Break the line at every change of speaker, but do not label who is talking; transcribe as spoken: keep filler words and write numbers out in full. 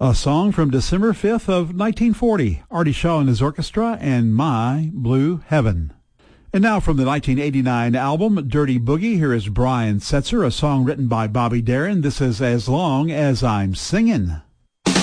A song from December fifth of nineteen forty, Artie Shaw and his orchestra, and My Blue Heaven. And now from the nineteen eighty-nine album Dirty Boogie, here is Brian Setzer, a song written by Bobby Darin. This is As Long as I'm Singin'.